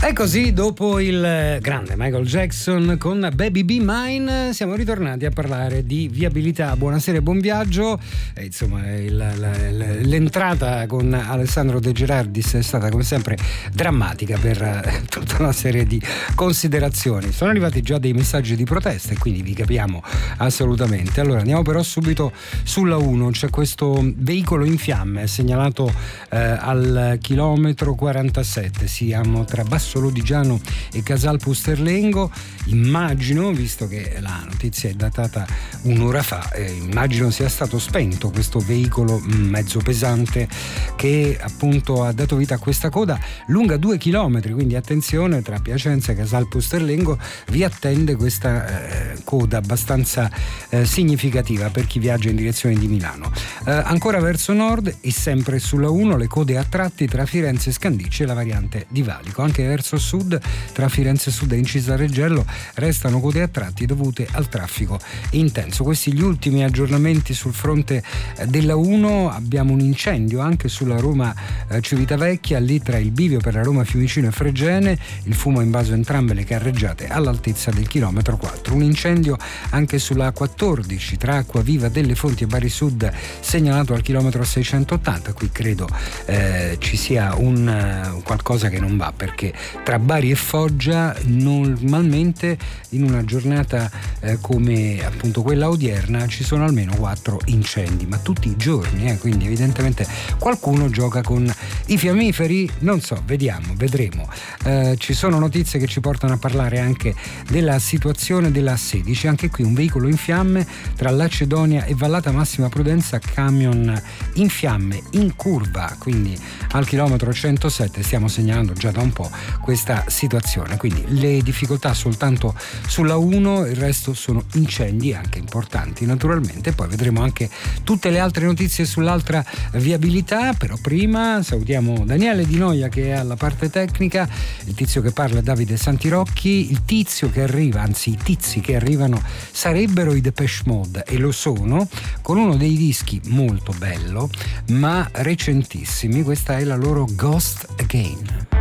E così, dopo il grande Michael Jackson con Baby Be Mine, siamo ritornati a parlare di viabilità. Buonasera e buon viaggio. Insomma, l'entrata con Alessandro De Gerardis è stata come sempre drammatica per tutta una serie di considerazioni. Sono arrivati già dei messaggi di protesta e quindi vi capiamo assolutamente. Allora, andiamo però subito sulla 1. C'è questo veicolo in fiamme segnalato al chilometro 47. Siamo tra Basso Lodigiano e Casal Pusterlengo. Immagino, visto che la notizia è datata un'ora fa, immagino sia stato spento questo veicolo mezzo pesante che appunto ha dato vita a questa coda lunga 2 chilometri, quindi attenzione, tra Piacenza e Casal Pusterlengo vi attende questa coda abbastanza significativa per chi viaggia in direzione di Milano. Ancora verso nord e sempre sulla 1 le code a tratti tra Firenze e Scandicci e la variante di Valico. Anche verso sud, tra Firenze Sud e Incisa-Reggello, restano code a tratti dovute al traffico intenso. Questi gli ultimi aggiornamenti sul fronte della 1. Abbiamo un incendio anche sulla Roma Civitavecchia, lì tra il bivio per la Roma Fiumicino e Fregene. Il fumo ha invaso entrambe le carreggiate all'altezza del chilometro 4. Un incendio anche sulla A14 tra Acquaviva delle Fonti e Bari Sud, segnalato al chilometro 680. Qui credo ci sia un qualcosa che non va, perché tra Bari e Foggia normalmente in una giornata come appunto quella odierna ci sono almeno 4 incendi, ma tutti i giorni, quindi evidentemente qualcuno gioca con i fiammiferi, non so, vedremo. Ci sono notizie che ci portano a parlare anche della situazione della 16, anche qui un veicolo in fiamme tra Lacedonia e Vallata Massima Prudenza, camion in fiamme in curva, quindi al chilometro 107. Stiamo segnalando già da un po' questa situazione, quindi le difficoltà soltanto sulla 1, il resto sono incendi anche importanti naturalmente. Poi vedremo anche tutte le altre notizie sull'altra viabilità, però prima salutiamo Daniele Di Noia che è alla parte tecnica, il tizio che parla è Davide Santirocchi. Il tizio che arriva, anzi i tizi che arrivano sarebbero i Depeche Mode, e lo sono, con uno dei dischi molto bello ma recentissimi. Questa è la loro Ghost Again.